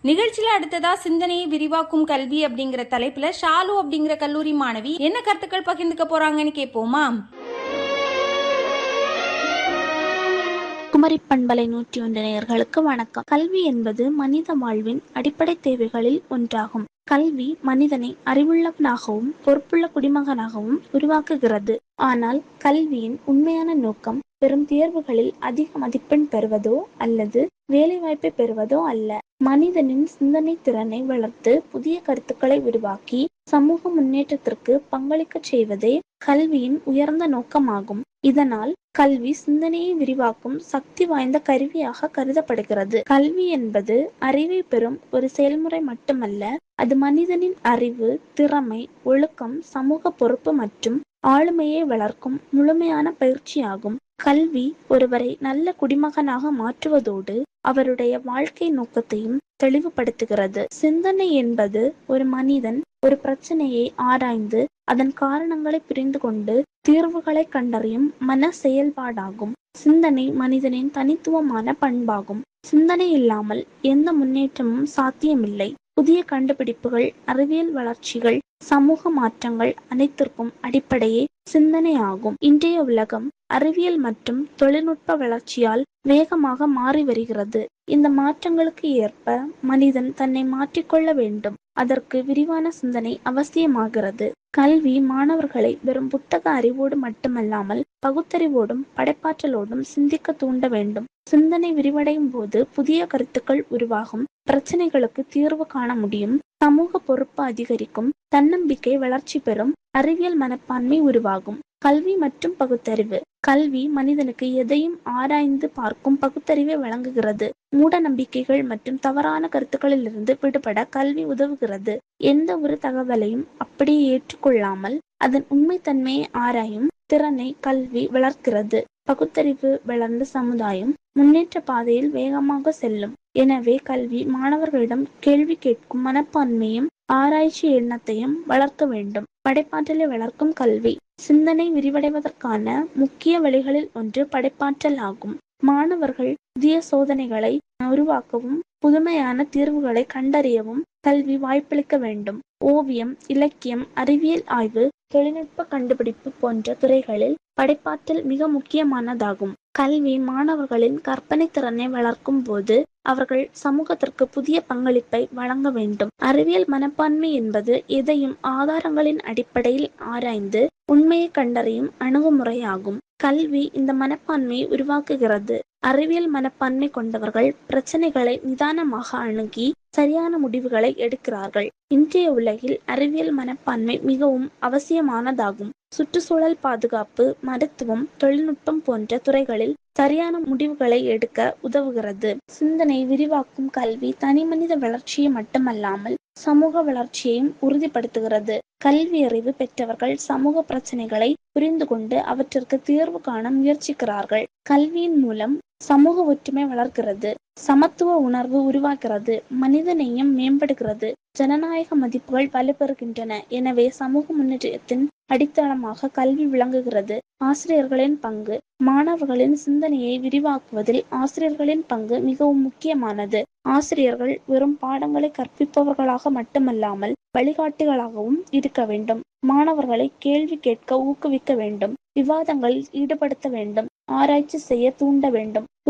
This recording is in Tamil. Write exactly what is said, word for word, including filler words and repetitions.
நிகழ்ச்சியில அடுத்ததா சிந்தனையை விரிவாக்கும் கல்வி அப்படிங்கிற தலைப்புல ஷாலு அப்படிங்கிற கல்லூரி மாணவி என்ன கருத்துக்கள் பகிர்ந்துக்க போறாங்கன்னு கேட்போமா? குமரி பண்பலை நூற்றி ஒன்று நேயர்களுக்கு வணக்கம். கல்வி என்பது மனித வாழ்வின் அடிப்படை தேவைகளில் ஒன்றாகும். கல்வி மனிதனை அறிவுள்ளவனாகவும் பொறுப்புள்ள குடிமகனாகவும் உருவாக்குகிறது. ஆனால் கல்வியின் உண்மையான நோக்கம் பெரும் தேர்வுகளில் அதிக மதிப்பெண் பெறுவதோ அல்லது வேலைவாய்ப்பை பெறுவதோ அல்ல. மனிதனின் சிந்தனை திறனை வளர்த்து புதிய கருத்துக்களை உருவாக்கி சமூக முன்னேற்றத்திற்கு பங்களிக்க செய்வதே கல்வியின் உயர்ந்த நோக்கமாகும். இதனால் கல்வி சிந்தனையை விரிவாக்கும் சக்தி வாய்ந்த கருவியாக கருதப்படுகிறது. கல்வி என்பது அறிவை பெறும் ஒரு செயல்முறை மட்டுமல்ல, அது மனிதனின் அறிவு, திறமை, ஒழுக்கம், சமூக பொறுப்பு மற்றும் ஆளுமையை வளர்க்கும் முழுமையான பயிற்சியாகும். கல்வி ஒருவரை நல்ல குடிமகனாக மாற்றுவதோடு அவருடைய வாழ்க்கை நோக்கத்தையும் தெளிவுபடுத்துகிறது. சிந்தனை என்பது ஒரு மனிதன் ஒரு பிரச்சனையை ஆராய்ந்து அதன் காரணங்களை புரிந்து கொண்டு தீர்வுகளை கண்டறியும் மன செயல்பாடாகும். சிந்தனை மனிதனின் தனித்துவமான பண்பாகும். சிந்தனை இல்லாமல் எந்த முன்னேற்றமும் சாத்தியமில்லை. புதிய கண்டுபிடிப்புகள், அறிவியல் வளர்ச்சிகள், சமூக மாற்றங்கள் அனைத்திற்கும் அடிப்படையே சிந்தனை ஆகும். இன்றைய உலகம் அறிவியல் மற்றும் தொழில்நுட்ப வளர்ச்சியால் வேகமாக மாறி வருகிறது. இந்த மாற்றங்களுக்கு ஏற்ப மனிதன் தன்னை மாற்றிக்கொள்ள வேண்டும். அதற்கு விரிவான சிந்தனை அவசியமாகிறது. கல்வி மாணவர்களை வெறும் புத்தக அறிவோடு மட்டுமல்லாமல் பகுத்தறிவோடும் படைப்பாற்றலோடும் சிந்திக்க தூண்ட வேண்டும். சிந்தனை விரிவடையும் போது புதிய கருத்துக்கள் உருவாகும், பிரச்சனைகளுக்கு தீர்வு காண முடியும், சமூக பொறுப்பு அதிகரிக்கும், தன்னம்பிக்கை வளர்ச்சி பெறும், அறிவியல் மனப்பான்மை உருவாகும். கல்வி மற்றும் பகுத்தறிவு. கல்வி மனிதனுக்கு எதையும் ஆராய்ந்து பார்க்கும் பகுத்தறிவை வழங்குகிறது. மூட நம்பிக்கைகள் மற்றும் தவறான கருத்துக்களிலிருந்து விடுபட கல்வி உதவுகிறது. எந்த ஒரு தகவலையும் அப்படியே ஏற்றுக்கொள்ளாமல் அதன் உண்மைத்தன்மையை ஆராயும் திறனை கல்வி வளர்க்கிறது. பகுத்தறிவு வளர்ந்த சமுதாயம் முன்னேற்ற பாதையில் வேகமாக செல்லும். எனவே கல்வி மாணவர்களிடம் கேள்வி கேட்கும் மனப்பான்மையும் ஆராய்ச்சி எண்ணத்தையும் வளர்க்க வேண்டும். படைப்பாற்றலை வளர்க்கும் கல்வி. சிந்தனை விரிவடைவதற்கான முக்கிய வழிகளில் ஒன்று படைப்பாற்றல் ஆகும். மாணவர்கள் புதிய சோதனைகளை உருவாக்கவும் புதுமையான தீர்வுகளை கண்டறியவும் கல்வி வாய்ப்பளிக்க வேண்டும். ஓவியம், இலக்கியம், அறிவியல் ஆய்வு, தொழில்நுட்ப கண்டுபிடிப்பு போன்ற துறைகளில் படைப்பாற்றல் மிக முக்கியமானதாகும். கல்வி மாணவர்களின் கற்பனை திறனை வளர்க்கும் போது அவர்கள் சமூகத்திற்கு புதிய பங்களிப்பை வழங்க வேண்டும். அறிவியல் மனப்பான்மை என்பது எதையும் ஆதாரங்களின் அடிப்படையில் ஆராய்ந்து உண்மையை கண்டறியும் அணுகுமுறையாகும். கல்வி இந்த மனப்பான்மையை உருவாக்குகிறது. அறிவியல் மனப்பான்மை கொண்டவர்கள் பிரச்சனைகளை நிதானமாக அணுகி சரியான முடிவுகளை எடுக்கிறார்கள். இன்றைய உலகில் அறிவியல் மனப்பான்மை மிகவும் அவசியமானதாகும். சுற்றுச்சூழல் பாதுகாப்பு, மருத்துவம், தொழில்நுட்பம் போன்ற துறைகளில் சரியான முடிவுகளை எடுக்க உதவுகிறது. சிந்தனை விரிவாக்கும் கல்வி தனிமனித வளர்ச்சியை மட்டுமல்லாமல் சமூக வளர்ச்சியையும் உறுதிப்படுத்துகிறது. கல்வி அறிவு பெற்றவர்கள் சமூக பிரச்சனைகளை புரிந்து கொண்டு அவற்றிற்கு தீர்வு காண முயற்சிக்கிறார்கள். கல்வியின் மூலம் சமூக ஒற்றுமை வளர்க்கிறது, சமத்துவ உணர்வு உருவாகிறது, மனித நேயம் மேம்படுகிறது, ஜனநாயக மதிப்புகள் வலுப்பெறுகின்றன. எனவே சமூக முன்னேற்றத்தின் அடித்தளமாக கல்வி விளங்குகிறது. ஆசிரியர்களின் பங்கு. மாணவர்களின் சிந்தனையை விரிவாக்குவதில் ஆசிரியர்களின் பங்கு மிகவும் முக்கியமானது. ஆசிரியர்கள் வெறும் பாடங்களை கற்பிப்பவர்களாக மட்டுமல்லாமல் வழிகாட்டிகளாகவும் இருக்க வேண்டும். மாணவர்களை கேள்வி கேட்க ஊக்குவிக்க வேண்டும், விவாதங்களில் ஈடுபடுத்த வேண்டும், ஆராய்ச்சி செய்ய தூண்ட வேண்டும்.